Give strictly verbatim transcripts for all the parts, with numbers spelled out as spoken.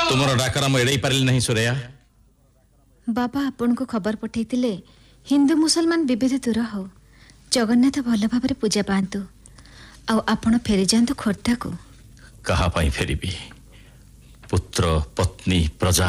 तुमर डाकरा म एड़ै पारिल नहीं सुरैया। बाबा आपन को खबर पठैतिले हिंदू मुसलमान विभेद दूर हो, जगन्नाथ भल भाव पूजा पातु आ आपण फेरी जातु खोर्धा को। कहा पाई फेरिबी? पुत्र पत्नी प्रजा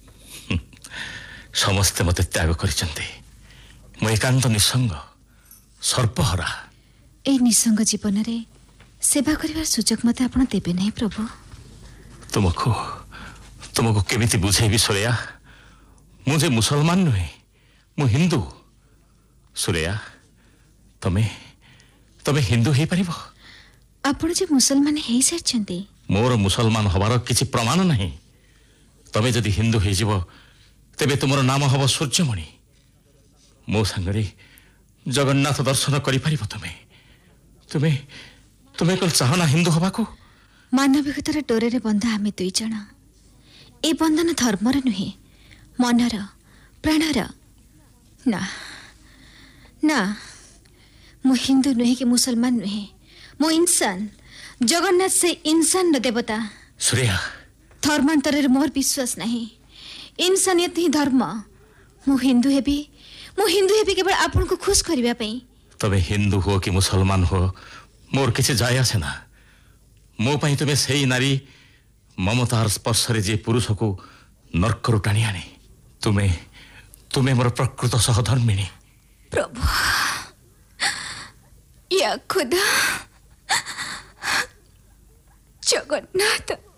समस्ते मते त्याग करिसंते। मु एकांत निसंग सर्पहरा। ए निसंग जीवन रे सेवा करिवार सुजोग मते आपण देबे नहीं प्रभु। तुमको तुमको केमिति बुझेबी सुरैया? मुझे मुसलमान नुहे, मु हिंदू। सुरैया तमे तमे हिंदू हे परिबो? आपण जे मुसलमान हे सारछंती। मोर मुसलमान हबार किछि प्रमाण नहीं। तमे जदि हिंदू हे जीवो तेबे तुमरो नाम हबो सूर्यमणि। मो संगरे जगन्नाथ दर्शन करि परिबो तमे। तुमे तुमे कल चाहना हिंदू हबा को? मानविकतार डोरे रे बंधा आमे दुई जण। ए बंधन धर्मर नुहे, मनर प्राणर। ना ना मु हिंदू नुहे कि मुसलमान नुहे, मु इंसान। जगन्नाथ से इंसान न देवता। सूर्या धर्मांतर मोर विश्वास नहीं। इंसानियत ही धर्म। मु हिंदू हेबी मु हिंदू हेबी केवल आपन को खुश करिवा पई। तबे हिंदू हो कि मुसलमान हो मोर किछि जाय आसे ना। मो पई तबे सेही नारी ममतार स्पर्श रे जे पुरुष को नरकरु टाणी आने। तुमे तुमे मोर प्रकृत सहधर्मिणी। प्रभु या खुदा जगन्नाथ।